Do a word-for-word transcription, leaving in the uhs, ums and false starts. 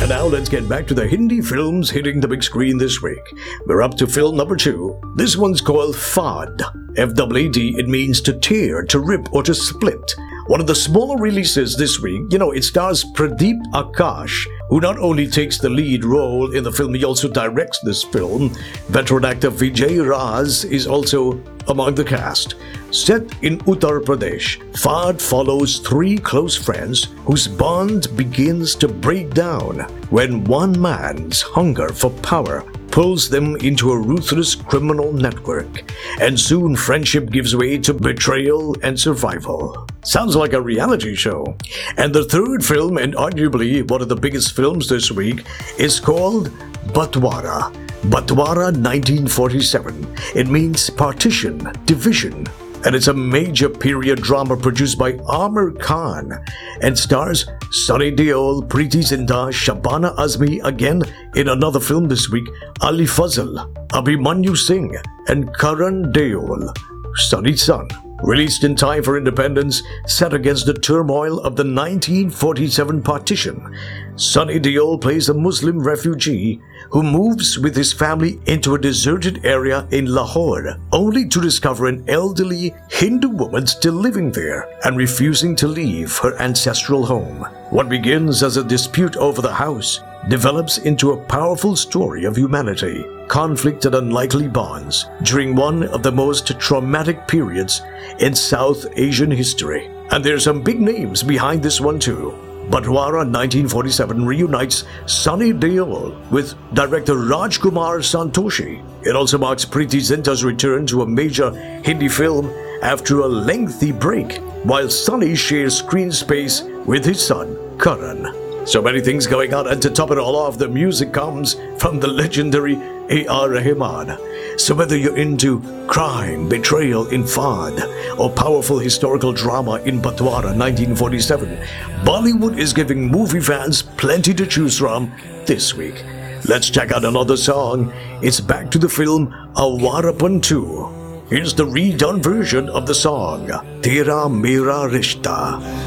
And now let's get back to the Hindi films hitting the big screen this week. We're up to film number two. This one's called Faad. F W A D, it means to tear, to rip, or to split. One of the smaller releases this week, you know, it stars Pradeep Akash, who not only takes the lead role in the film, he also directs this film. Veteran actor Vijay Raz is also among the cast. Set in Uttar Pradesh, Faad follows three close friends whose bond begins to break down when one man's hunger for power pulls them into a ruthless criminal network, and soon friendship gives way to betrayal and survival. Sounds like a reality show. And the third film, and arguably one of the biggest films this week, is called Batwara. Batwara nineteen forty-seven. It means partition, division. And it's a major period drama produced by Amir Khan and stars Sunny Deol, Preeti Zinta, Shabana Azmi, again in another film this week, Ali Fazal, Abhimanyu Singh, and Karan Deol, Sunny's son. Released in time for independence, set against the turmoil of the nineteen forty-seven partition, Sunny Deol plays a Muslim refugee who moves with his family into a deserted area in Lahore, only to discover an elderly Hindu woman still living there and refusing to leave her ancestral home. What begins as a dispute over the house develops into a powerful story of humanity, conflict, and unlikely bonds during one of the most traumatic periods in South Asian history. And there's some big names behind this one too. Batwara nineteen forty-seven reunites Sunny Deol with director Rajkumar Santoshi. It also marks Preeti Zinta's return to a major Hindi film after a lengthy break, while Sunny shares screen space with his son, Karan. So many things going on, and to top it all off, the music comes from the legendary A R Rahman. So whether you're into crime, betrayal in Faad, or powerful historical drama in Batwara nineteen forty-seven, Bollywood is giving movie fans plenty to choose from this week. Let's check out another song. It's back to the film Awarapan two. Here's the redone version of the song, Tera Mera Rishta.